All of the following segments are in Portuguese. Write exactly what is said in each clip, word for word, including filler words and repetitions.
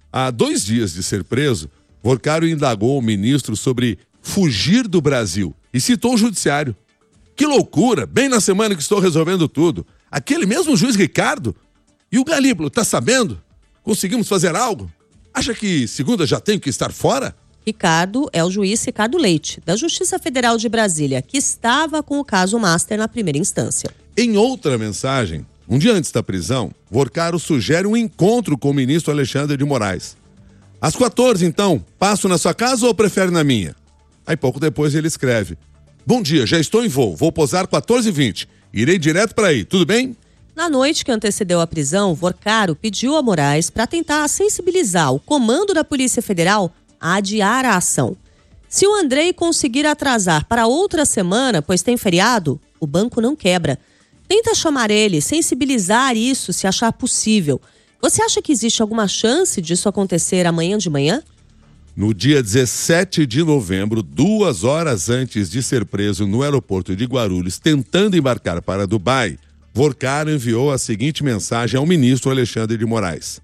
Há dois dias de ser preso, Vorcaro indagou o ministro sobre fugir do Brasil e citou o judiciário. Que loucura! Bem na semana que estou resolvendo tudo. Aquele mesmo juiz Ricardo? E o Galípolo, tá sabendo? Conseguimos fazer algo? Acha que segunda já tenho que estar fora? Ricardo é o juiz Ricardo Leite, da Justiça Federal de Brasília, que estava com o caso Master na primeira instância. Em outra mensagem, um dia antes da prisão, Vorcaro sugere um encontro com o ministro Alexandre de Moraes. Às quatorze, então, passo na sua casa ou prefere na minha? Aí pouco depois ele escreve: bom dia, já estou em voo, vou pousar quatorze e vinte. Irei direto para aí, tudo bem? Na noite que antecedeu a prisão, Vorcaro pediu a Moraes para tentar sensibilizar o comando da Polícia Federal a adiar a ação. Se o Andrei conseguir atrasar para outra semana, pois tem feriado, o banco não quebra. Tenta chamar ele, sensibilizar isso se achar possível. Você acha que existe alguma chance disso acontecer amanhã de manhã? No dia dezessete de novembro, duas horas antes de ser preso no aeroporto de Guarulhos, tentando embarcar para Dubai, Vorcaro enviou a seguinte mensagem ao ministro Alexandre de Moraes: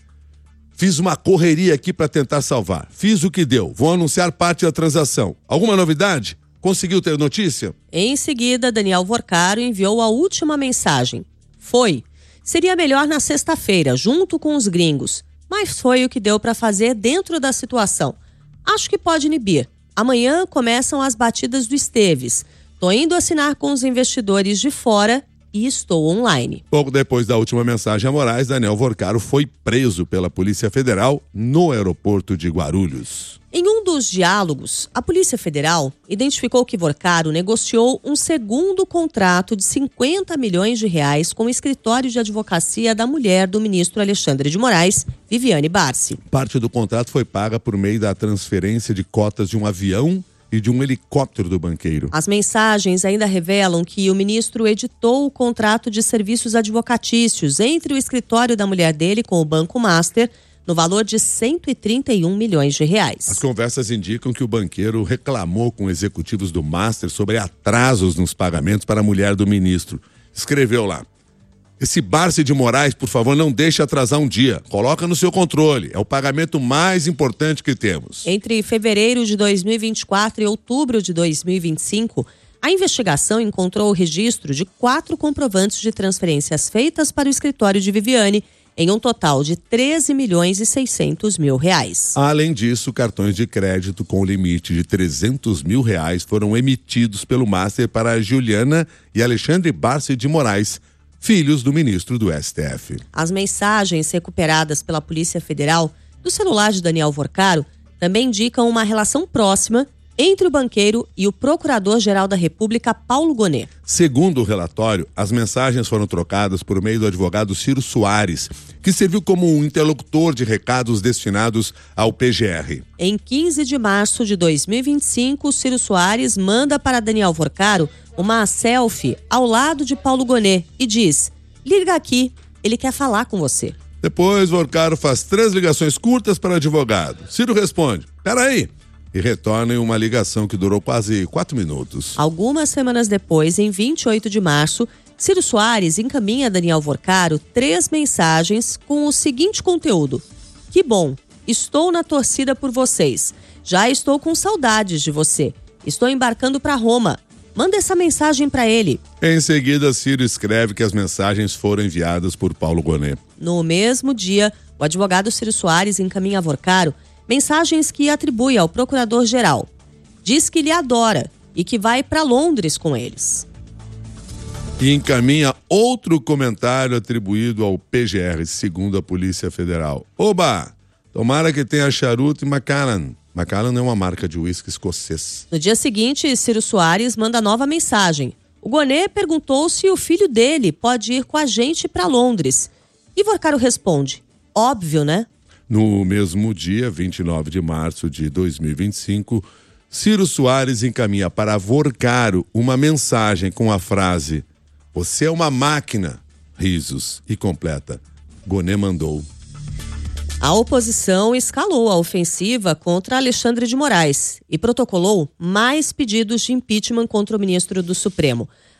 fiz uma correria aqui para tentar salvar. Fiz o que deu. Vou anunciar parte da transação. Alguma novidade? Conseguiu ter notícia? Em seguida, Daniel Vorcaro enviou a última mensagem. Foi. Seria melhor na sexta-feira, junto com os gringos. Mas foi o que deu para fazer dentro da situação. Acho que pode inibir. Amanhã começam as batidas do Esteves. Tô indo assinar com os investidores de fora e estou online. Pouco depois da última mensagem a Moraes, Daniel Vorcaro foi preso pela Polícia Federal no aeroporto de Guarulhos. Em um dos diálogos, a Polícia Federal identificou que Vorcaro negociou um segundo contrato de cinquenta milhões de reais com o escritório de advocacia da mulher do ministro Alexandre de Moraes, Viviane Barsi. Parte do contrato foi paga por meio da transferência de cotas de um avião e de um helicóptero do banqueiro. As mensagens ainda revelam que o ministro editou o contrato de serviços advocatícios entre o escritório da mulher dele com o Banco Master, no valor de cento e trinta e um milhões de reais. As conversas indicam que o banqueiro reclamou com executivos do Master sobre atrasos nos pagamentos para a mulher do ministro. Escreveu lá: esse Barsi de Moraes, por favor, não deixe atrasar um dia. Coloca no seu controle. É o pagamento mais importante que temos. Entre fevereiro de dois mil e vinte e quatro e outubro de dois mil e vinte e cinco, a investigação encontrou o registro de quatro comprovantes de transferências feitas para o escritório de Viviane, em um total de treze milhões e seiscentos mil reais. Além disso, cartões de crédito com limite de trezentos mil reais foram emitidos pelo Master para Juliana e Alexandre Barsi de Moraes, filhos do ministro do S T F. As mensagens recuperadas pela Polícia Federal do celular de Daniel Vorcaro também indicam uma relação próxima entre o banqueiro e o Procurador-Geral da República, Paulo Gonet. Segundo o relatório, as mensagens foram trocadas por meio do advogado Ciro Soares, que serviu como um interlocutor de recados destinados ao P G R. Em quinze de março de dois mil e vinte e cinco, Ciro Soares manda para Daniel Vorcaro uma selfie ao lado de Paulo Gonet e diz: liga aqui, ele quer falar com você. Depois, Vorcaro faz três ligações curtas para o advogado. Ciro responde: peraí. E retorna em uma ligação que durou quase quatro minutos. Algumas semanas depois, em vinte e oito de março, Ciro Soares encaminha a Daniel Vorcaro três mensagens com o seguinte conteúdo: que bom, estou na torcida por vocês. Já estou com saudades de você. Estou embarcando para Roma. Manda essa mensagem para ele. Em seguida, Ciro escreve que as mensagens foram enviadas por Paulo Gonet. No mesmo dia, o advogado Ciro Soares encaminha a Vorcaro mensagens que atribui ao procurador-geral. Diz que lhe adora e que vai para Londres com eles. E encaminha outro comentário atribuído ao P G R, segundo a Polícia Federal. Oba! Tomara que tenha charuto e Macallan. Macallan é uma marca de uísque escocês. No dia seguinte, Ciro Soares manda nova mensagem. O Gonet perguntou se o filho dele pode ir com a gente para Londres. E Vorcaro responde: óbvio, né? No mesmo dia, vinte e nove de março de dois mil e vinte e cinco, Ciro Soares encaminha para Vorcaro uma mensagem com a frase: você é uma máquina, risos, e completa: Gonet mandou. A oposição escalou a ofensiva contra Alexandre de Moraes e protocolou mais pedidos de impeachment contra o ministro do Supremo.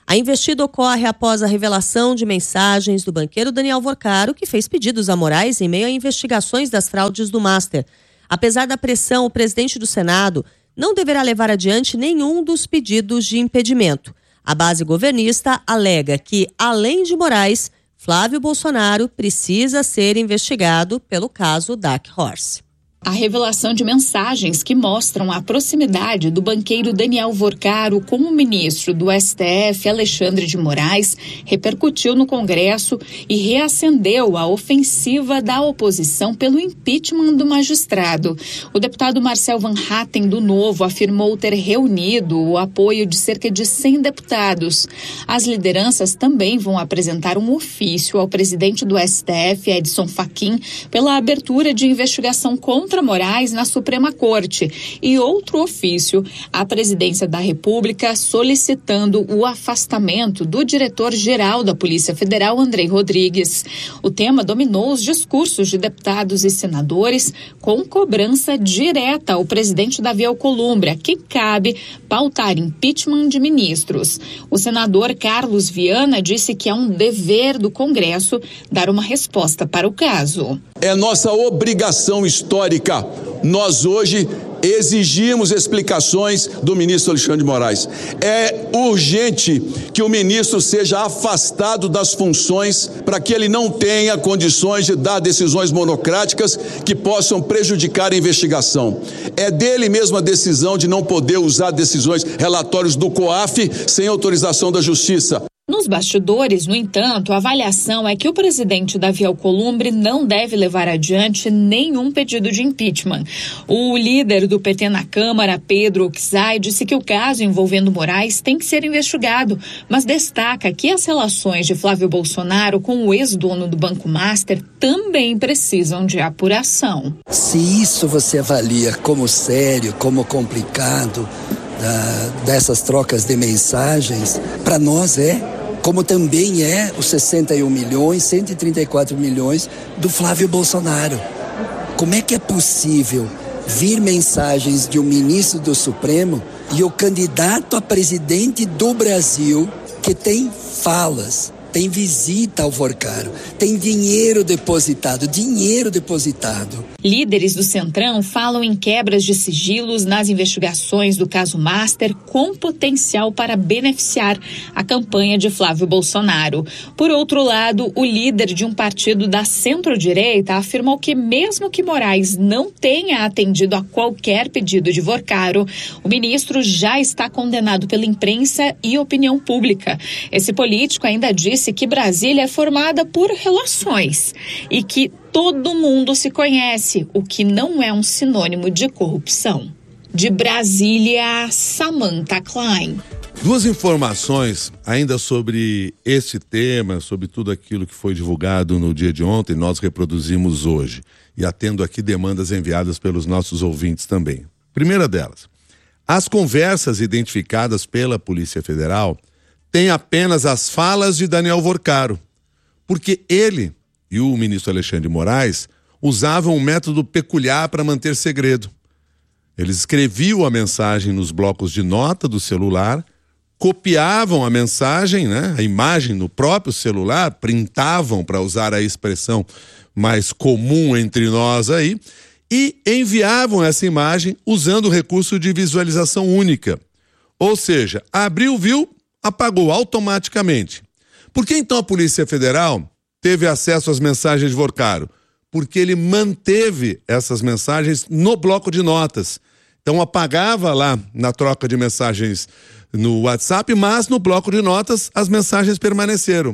A investida ocorre após a revelação de mensagens do banqueiro Daniel Vorcaro, que fez pedidos a Moraes em meio a investigações das fraudes do Master. Apesar da pressão, o presidente do Senado não deverá levar adiante nenhum dos pedidos de impedimento. A base governista alega que, além de Moraes, Flávio Bolsonaro precisa ser investigado pelo caso Dark Horse. A revelação de mensagens que mostram a proximidade do banqueiro Daniel Vorcaro com o ministro do S T F, Alexandre de Moraes, repercutiu no Congresso e reacendeu a ofensiva da oposição pelo impeachment do magistrado. O deputado Marcel Van Hatten, do Novo, afirmou ter reunido o apoio de cerca de cem deputados. As lideranças também vão apresentar um ofício ao presidente do S T F, Edson Fachin, pela abertura de investigação contra contra Moraes na Suprema Corte e outro ofício à Presidência da República solicitando o afastamento do diretor-geral da Polícia Federal, Andrei Rodrigues. O tema dominou os discursos de deputados e senadores com cobrança direta ao presidente Davi Alcolumbre, a quem cabe pautar impeachment de ministros. O senador Carlos Viana disse que é um dever do Congresso dar uma resposta para o caso. É nossa obrigação histórica. Nós hoje exigimos explicações do ministro Alexandre de Moraes. É urgente que o ministro seja afastado das funções para que ele não tenha condições de dar decisões monocráticas que possam prejudicar a investigação. É dele mesmo a decisão de não poder usar decisões, relatórios do COAF sem autorização da Justiça. Nos bastidores, no entanto, a avaliação é que o presidente Davi Alcolumbre não deve levar adiante nenhum pedido de impeachment. O líder do P T na Câmara, Pedro Oczai, disse que o caso envolvendo Moraes tem que ser investigado, mas destaca que as relações de Flávio Bolsonaro com o ex-dono do Banco Master também precisam de apuração. Se isso você avalia como sério, como complicado, da, dessas trocas de mensagens, para nós é. Como também é os sessenta e um milhões, cento e trinta e quatro milhões do Flávio Bolsonaro. Como é que é possível vir mensagens de um ministro do Supremo e o candidato a presidente do Brasil, que tem falas, tem visita ao Vorcaro, tem dinheiro depositado, dinheiro depositado. Líderes do Centrão falam em quebras de sigilos nas investigações do caso Master com potencial para beneficiar a campanha de Flávio Bolsonaro. Por outro lado, o líder de um partido da centro-direita afirmou que mesmo que Moraes não tenha atendido a qualquer pedido de Vorcaro, o ministro já está condenado pela imprensa e opinião pública. Esse político ainda disse que Brasília é formada por relações e que todo mundo se conhece, o que não é um sinônimo de corrupção. De Brasília, Samantha Klein. Duas informações ainda sobre esse tema, sobre tudo aquilo que foi divulgado no dia de ontem, nós reproduzimos hoje e atendo aqui demandas enviadas pelos nossos ouvintes também. Primeira delas, as conversas identificadas pela Polícia Federal tem apenas as falas de Daniel Vorcaro, porque ele e o ministro Alexandre de Moraes usavam um método peculiar para manter segredo. Eles escreviam a mensagem nos blocos de nota do celular, copiavam a mensagem, né, a imagem no próprio celular, printavam, para usar a expressão mais comum entre nós aí, e enviavam essa imagem usando o recurso de visualização única. Ou seja, abriu, viu, apagou automaticamente. Por que então a Polícia Federal teve acesso às mensagens de Vorcaro? Porque ele manteve essas mensagens no bloco de notas. Então apagava lá na troca de mensagens no WhatsApp, mas no bloco de notas as mensagens permaneceram.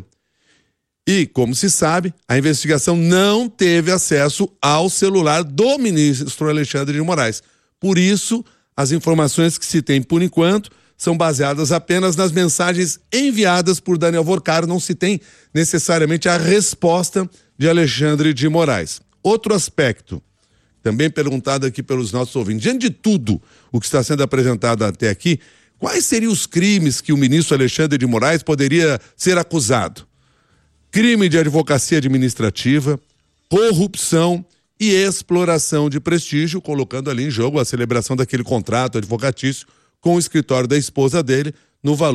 E, como se sabe, a investigação não teve acesso ao celular do ministro Alexandre de Moraes. Por isso, as informações que se tem por enquanto são baseadas apenas nas mensagens enviadas por Daniel Vorcaro, não se tem necessariamente a resposta de Alexandre de Moraes. Outro aspecto, também perguntado aqui pelos nossos ouvintes, diante de tudo o que está sendo apresentado até aqui, quais seriam os crimes que o ministro Alexandre de Moraes poderia ser acusado? Crime de advocacia administrativa, corrupção e exploração de prestígio, colocando ali em jogo a celebração daquele contrato advocatício com o escritório da esposa dele no valor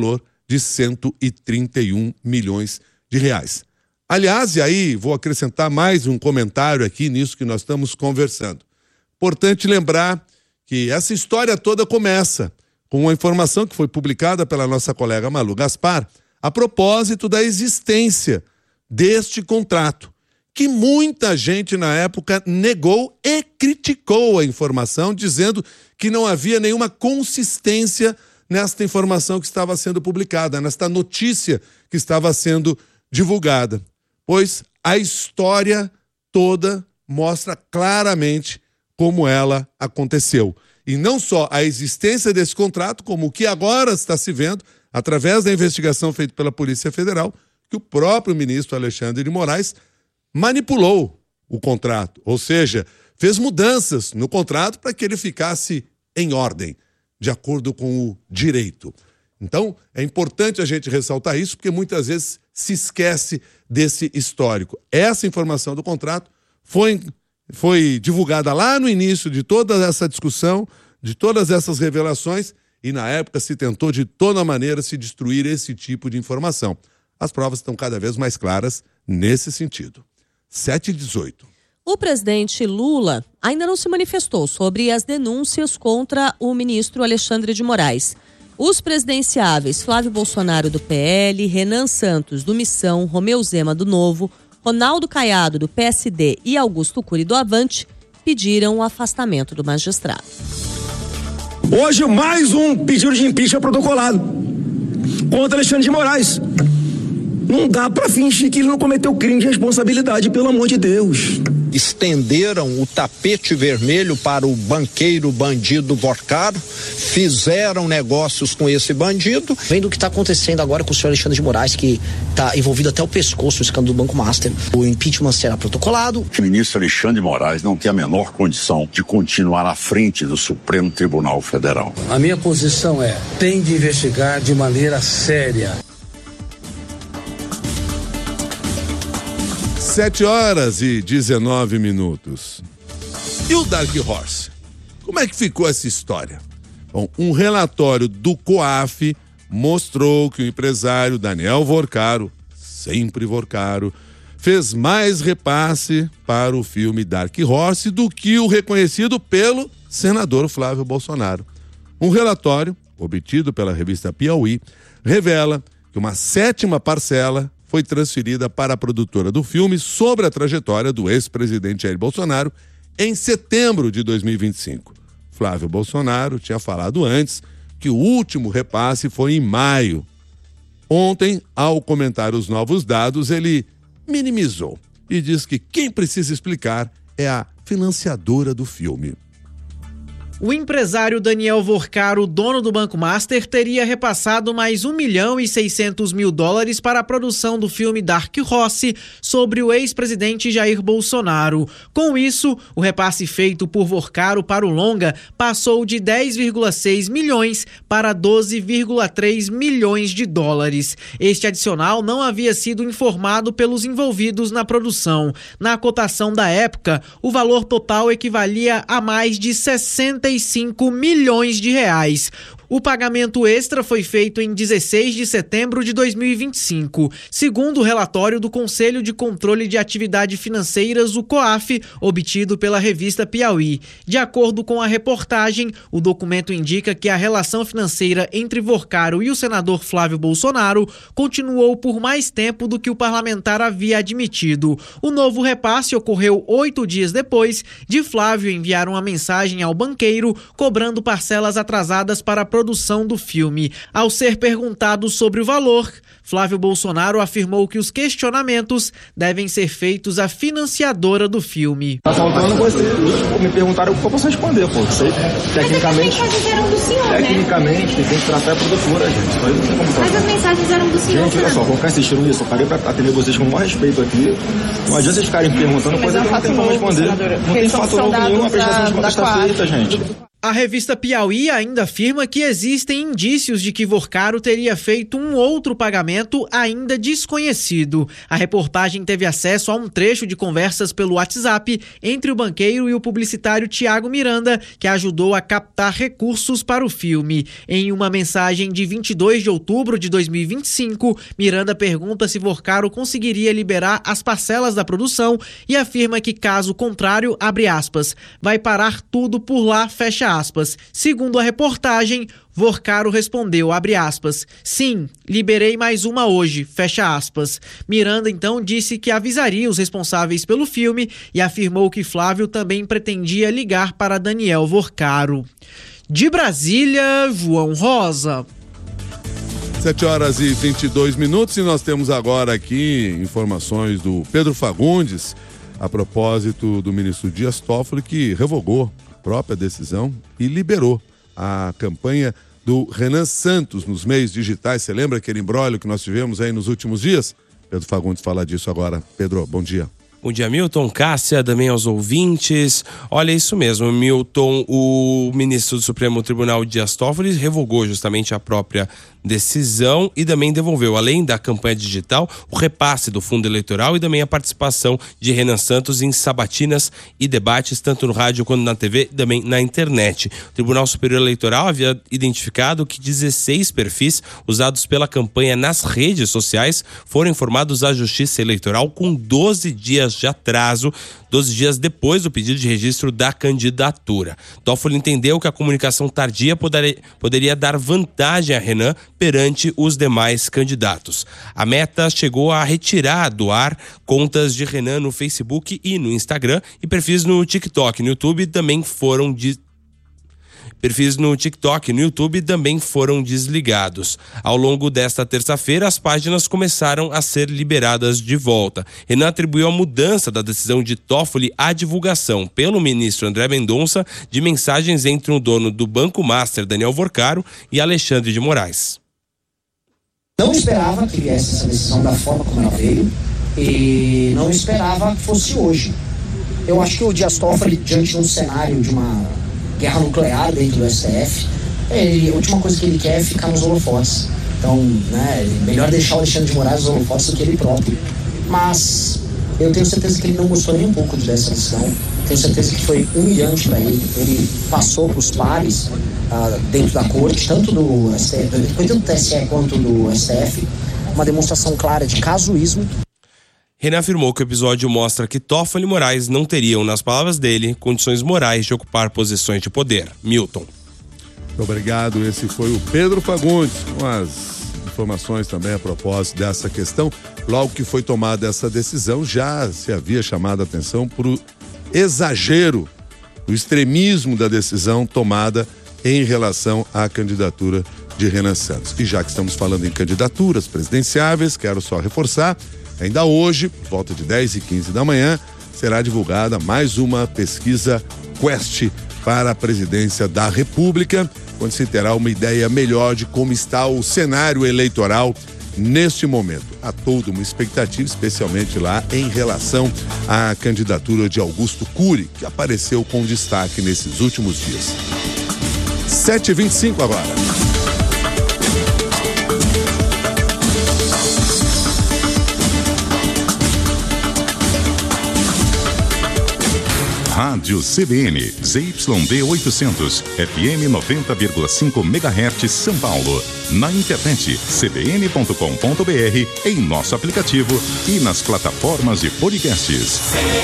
de cento e trinta e um milhões de reais. Aliás, e aí vou acrescentar mais um comentário aqui nisso que nós estamos conversando. Importante lembrar que essa história toda começa com uma informação que foi publicada pela nossa colega Malu Gaspar a propósito da existência deste contrato, que muita gente na época negou e criticou a informação, dizendo que não havia nenhuma consistência nesta informação que estava sendo publicada, nesta notícia que estava sendo divulgada. Pois a história toda mostra claramente como ela aconteceu. E não só a existência desse contrato, como o que agora está se vendo, através da investigação feita pela Polícia Federal, que o próprio ministro Alexandre de Moraes manipulou o contrato, ou seja, fez mudanças no contrato para que ele ficasse em ordem, de acordo com o direito. Então, é importante a gente ressaltar isso, porque muitas vezes se esquece desse histórico. Essa informação do contrato foi, foi divulgada lá no início de toda essa discussão, de todas essas revelações, e na época se tentou de toda maneira se destruir esse tipo de informação. As provas estão cada vez mais claras nesse sentido. sete e dezoito. O presidente Lula ainda não se manifestou sobre as denúncias contra o ministro Alexandre de Moraes. Os presidenciáveis Flávio Bolsonaro, do P L, Renan Santos, do Missão, Romeu Zema, do Novo, Ronaldo Caiado, do P S D e Augusto Cury, do Avante, pediram o afastamento do magistrado. Hoje, mais um pedido de impeachment protocolado contra Alexandre de Moraes. Não dá para fingir que ele não cometeu crime de responsabilidade, pelo amor de Deus. Estenderam o tapete vermelho para o banqueiro bandido Vorcaro, fizeram negócios com esse bandido. Vendo o que está acontecendo agora com o senhor Alexandre de Moraes, que está envolvido até o pescoço no escândalo do Banco Master, o impeachment será protocolado. O ministro Alexandre de Moraes não tem a menor condição de continuar à frente do Supremo Tribunal Federal. A minha posição é, tem de investigar de maneira séria. sete horas e dezenove minutos. E o Dark Horse? Como é que ficou essa história? Bom, um relatório do COAF mostrou que o empresário Daniel Vorcaro, sempre Vorcaro, fez mais repasse para o filme Dark Horse do que o reconhecido pelo senador Flávio Bolsonaro. Um relatório, obtido pela revista Piauí, revela que uma sétima parcela foi transferida para a produtora do filme sobre a trajetória do ex-presidente Jair Bolsonaro em setembro de dois mil e vinte e cinco. Flávio Bolsonaro tinha falado antes que o último repasse foi em maio. Ontem, ao comentar os novos dados, ele minimizou e diz que quem precisa explicar é a financiadora do filme. O empresário Daniel Vorcaro, dono do Banco Master, teria repassado mais um milhão e seiscentos mil dólares para a produção do filme Dark Horse sobre o ex-presidente Jair Bolsonaro. Com isso, o repasse feito por Vorcaro para o longa passou de dez vírgula seis milhões para doze vírgula três milhões de dólares. Este adicional não havia sido informado pelos envolvidos na produção. Na cotação da época, o valor total equivalia a mais de sessenta e cinco milhões de reais. O pagamento extra foi feito em dezesseis de setembro de dois mil e vinte e cinco. Segundo o relatório do Conselho de Controle de Atividades Financeiras, o COAF, obtido pela revista Piauí. De acordo com a reportagem, o documento indica que a relação financeira entre Vorcaro e o senador Flávio Bolsonaro continuou por mais tempo do que o parlamentar havia admitido. O novo repasse ocorreu oito dias depois de Flávio enviar uma mensagem ao banqueiro cobrando parcelas atrasadas para a produção do filme. Ao ser perguntado sobre o valor, Flávio Bolsonaro afirmou que os questionamentos devem ser feitos à financiadora do filme. Tá faltando você, me perguntaram o que eu posso responder, pô. Sei, tecnicamente, mas as mensagens eram do senhor, tecnicamente, né? Tem que tratar a produtora, gente. Mas, não tem como mas as mensagens eram do senhor. Gente, olha só, vou ficar assistindo isso, eu parei pra atender vocês com o maior respeito aqui. Não adianta vocês ficarem perguntando coisa que eu não tenho como responder. Não tem fato novo nenhum, a prestação de contas está feita, gente. A revista Piauí ainda afirma que existem indícios de que Vorcaro teria feito um outro pagamento ainda desconhecido. A reportagem teve acesso a um trecho de conversas pelo WhatsApp entre o banqueiro e o publicitário Tiago Miranda, que ajudou a captar recursos para o filme. Em uma mensagem de vinte e dois de outubro de dois mil e vinte e cinco, Miranda pergunta se Vorcaro conseguiria liberar as parcelas da produção e afirma que, caso contrário, abre aspas, vai parar tudo por lá, fecha aspas. Segundo a reportagem, Vorcaro respondeu, abre aspas, sim, liberei mais uma hoje, fecha aspas. Miranda então disse que avisaria os responsáveis pelo filme e afirmou que Flávio também pretendia ligar para Daniel Vorcaro. De Brasília, João Rosa. sete horas e vinte e dois minutos e nós temos agora aqui informações do Pedro Fagundes a propósito do ministro Dias Toffoli, que revogou própria decisão e liberou a campanha do Renan Santos nos meios digitais. Você lembra aquele imbróglio que nós tivemos aí nos últimos dias? Pedro Fagundes fala disso agora. Pedro, bom dia. Bom dia, Milton, Cássia, também aos ouvintes. Olha, isso mesmo, Milton, o ministro do Supremo Tribunal Dias Toffoli revogou justamente a própria decisão e também devolveu, além da campanha digital, o repasse do fundo eleitoral e também a participação de Renan Santos em sabatinas e debates, tanto no rádio quanto na T V e também na internet. O Tribunal Superior Eleitoral havia identificado que dezesseis perfis usados pela campanha nas redes sociais foram informados à Justiça Eleitoral com doze dias de atraso, doze dias depois do pedido de registro da candidatura. Toffoli entendeu que a comunicação tardia poderia, poderia dar vantagem a Renan perante os demais candidatos. A meta chegou a retirar do ar contas de Renan no Facebook e no Instagram e perfis no TikTok. No YouTube também foram de Perfis no TikTok e no YouTube também foram desligados. Ao longo desta terça-feira, as páginas começaram a ser liberadas de volta. Renan atribuiu a mudança da decisão de Toffoli à divulgação pelo ministro André Mendonça de mensagens entre o dono do Banco Master, Daniel Vorcaro, e Alexandre de Moraes. Não esperava que viesse essa decisão da forma como ela veio e não esperava que fosse hoje. Eu acho que o Dias Toffoli, diante de um cenário de uma guerra nuclear dentro do S T F, ele, a última coisa que ele quer é ficar nos holofotes. Então, né, melhor deixar o Alexandre de Moraes nos holofotes do que ele próprio. Mas eu tenho certeza que ele não gostou nem um pouco dessa decisão. Tenho certeza que foi humilhante para ele. Ele passou para os pares uh, dentro da corte, tanto do, S T F, tanto do T S E quanto do S T F, uma demonstração clara de casuísmo. Renan afirmou que o episódio mostra que Toffoli e Moraes não teriam, nas palavras dele, condições morais de ocupar posições de poder. Milton. Muito obrigado. Esse foi o Pedro Fagundes, com as informações também a propósito dessa questão. Logo que foi tomada essa decisão, já se havia chamado a atenção para o exagero, o extremismo da decisão tomada em relação à candidatura de Renan Santos. E já que estamos falando em candidaturas presidenciáveis, quero só reforçar, ainda hoje, por volta de dez e quinze da manhã, será divulgada mais uma pesquisa Quest para a presidência da República, onde se terá uma ideia melhor de como está o cenário eleitoral neste momento. Há toda uma expectativa, especialmente lá em relação à candidatura de Augusto Cury, que apareceu com destaque nesses últimos dias. sete e vinte e cinco agora. Rádio C B N, Z Y D oitocentos, F M noventa vírgula cinco megahertz São Paulo. Na internet, c b n ponto com ponto b r, em nosso aplicativo e nas plataformas de podcasts.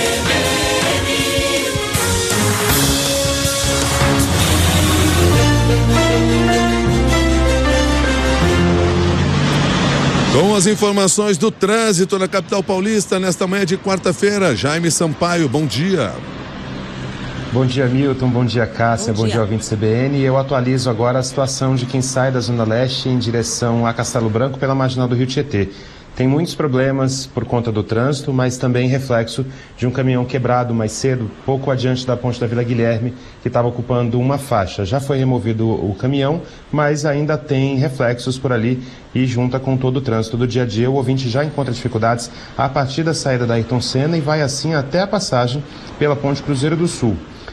Com as informações do trânsito na capital paulista, nesta manhã de quarta-feira, Jaime Sampaio, bom dia. Bom dia, Milton. Bom dia, Cássia. Bom, Bom dia, dia ouvinte C B N. Eu atualizo agora a situação de quem sai da Zona Leste em direção a Castelo Branco pela Marginal do Rio Tietê. Tem muitos problemas por conta do trânsito, mas também reflexo de um caminhão quebrado mais cedo, pouco adiante da ponte da Vila Guilherme, que estava ocupando uma faixa. Já foi removido o caminhão, mas ainda tem reflexos por ali e junta com todo o trânsito do dia a dia. O ouvinte já encontra dificuldades a partir da saída da Ayrton Senna e vai assim até a passagem pela ponte Cruzeiro do Sul.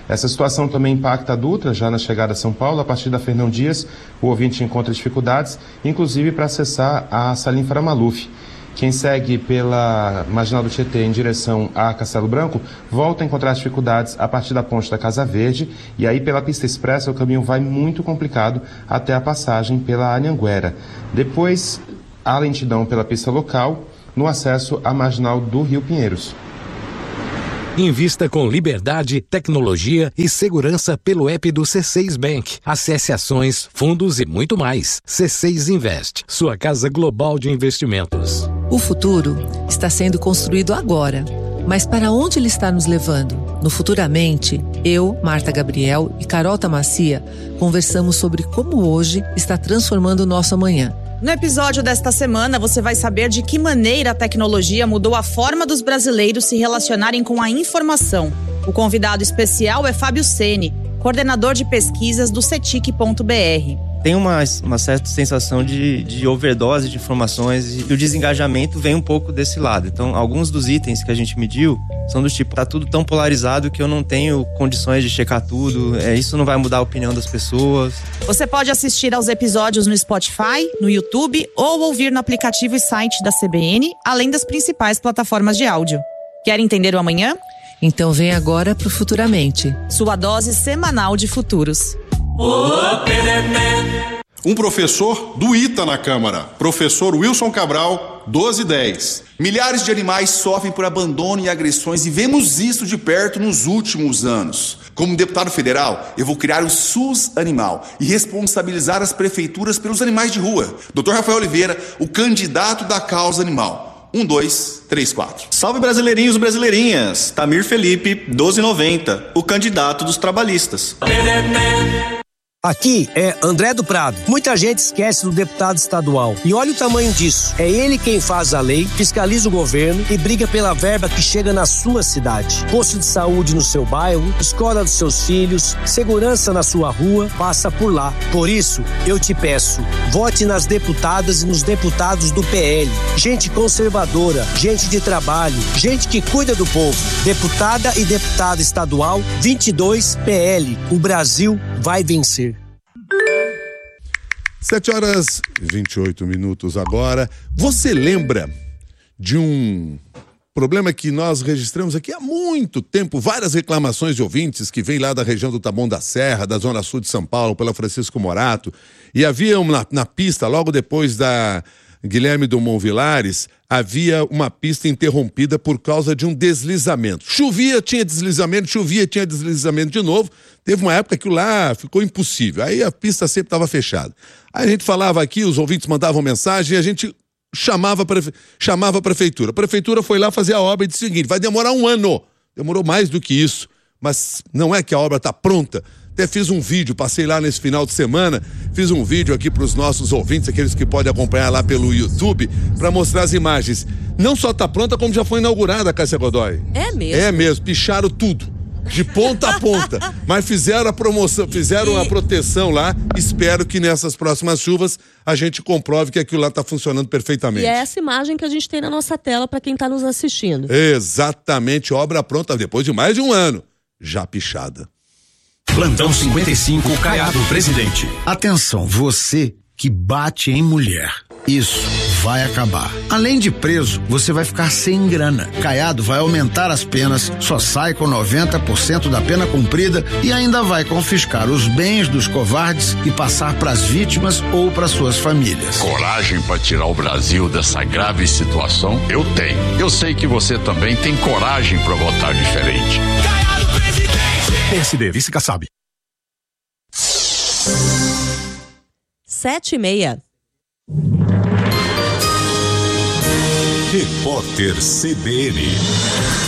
Essa situação também impacta a Dutra, já na chegada a São Paulo. A partir da Fernão Dias, o ouvinte encontra dificuldades, inclusive para acessar a Salim Faramaluf. Quem segue pela Marginal do Tietê em direção a Castelo Branco, volta a encontrar dificuldades a partir da ponte da Casa Verde, e aí pela pista expressa o caminho vai muito complicado até a passagem pela Anhanguera. Depois, a lentidão pela pista local, no acesso à Marginal do Rio Pinheiros. Invista com liberdade, tecnologia e segurança pelo app do C seis Bank. Acesse ações, fundos e muito mais. C seis Invest, sua casa global de investimentos. O futuro está sendo construído agora. Mas para onde ele está nos levando? No Futuramente, eu, Marta Gabriel e Carol Tamacia conversamos sobre como hoje está transformando o nosso amanhã. No episódio desta semana, você vai saber de que maneira a tecnologia mudou a forma dos brasileiros se relacionarem com a informação. O convidado especial é Fábio Ceni, coordenador de pesquisas do cetic ponto b r. Tem uma, uma certa sensação de, de overdose de informações e o desengajamento vem um pouco desse lado. Então, alguns dos itens que a gente mediu são do tipo, tá tudo tão polarizado que eu não tenho condições de checar tudo, é, isso não vai mudar a opinião das pessoas. Você pode assistir aos episódios no Spotify, no YouTube ou ouvir no aplicativo e site da C B N, além das principais plataformas de áudio. Quer entender o amanhã? Então vem agora pro Futuramente. Sua dose semanal de futuros. Um professor do I T A na Câmara, professor Wilson Cabral, doze e dez. Milhares de animais sofrem por abandono e agressões e vemos isso de perto nos últimos anos. Como deputado federal, eu vou criar o SUS Animal e responsabilizar as prefeituras pelos animais de rua. doutor Rafael Oliveira, o candidato da causa animal. Um, dois, três, quatro. Salve brasileirinhos e brasileirinhas. Tamir Felipe, doze e noventa, o candidato dos trabalhistas. Aqui é André do Prado. Muita gente esquece do deputado estadual. E olha o tamanho disso. É ele quem faz a lei, fiscaliza o governo e briga pela verba que chega na sua cidade. Posto de saúde no seu bairro, escola dos seus filhos, segurança na sua rua, passa por lá. Por isso, eu te peço, vote nas deputadas e nos deputados do P L. Gente conservadora, gente de trabalho, gente que cuida do povo. Deputada e deputada estadual, vinte e dois P L. O Brasil vai vencer. sete horas e vinte e oito minutos agora. Você lembra de um problema que nós registramos aqui há muito tempo? Várias reclamações de ouvintes que vêm lá da região do Taboão da Serra, da Zona Sul de São Paulo, pela Francisco Morato. E havia uma, na pista, logo depois da Guilherme Dumont Vilares, havia uma pista interrompida por causa de um deslizamento. Chovia, tinha deslizamento, chovia, tinha deslizamento de novo. Teve uma época que lá ficou impossível. Aí a pista sempre estava fechada. Aí a gente falava aqui, os ouvintes mandavam mensagem e a gente chamava, prefe... chamava a prefeitura. A prefeitura foi lá fazer a obra e disse o seguinte, vai demorar um ano. Demorou mais do que isso. Mas não é que a obra está pronta. Até fiz um vídeo, passei lá nesse final de semana, fiz um vídeo aqui para os nossos ouvintes, aqueles que podem acompanhar lá pelo YouTube, para mostrar as imagens. Não só está pronta, como já foi inaugurada, Cássia Godoy. É mesmo? É mesmo, picharam tudo. De ponta a ponta, mas fizeram a promoção, fizeram e... a proteção lá. Espero que nessas próximas chuvas a gente comprove que aquilo lá está funcionando perfeitamente. E é essa imagem que a gente tem na nossa tela para quem está nos assistindo. Exatamente, obra pronta depois de mais de um ano, já pichada. Plantão cinquenta e cinco, Caiado, presidente. Atenção, você que bate em mulher. Isso vai acabar. Além de preso, você vai ficar sem grana. Caiado vai aumentar as penas, só sai com noventa por cento da pena cumprida e ainda vai confiscar os bens dos covardes e passar para as vítimas ou para suas famílias. Coragem para tirar o Brasil dessa grave situação? Eu tenho. Eu sei que você também tem coragem para votar diferente. Caiado, presidente! P S D, vice Kassab. Sete e meia. Repórter C B N.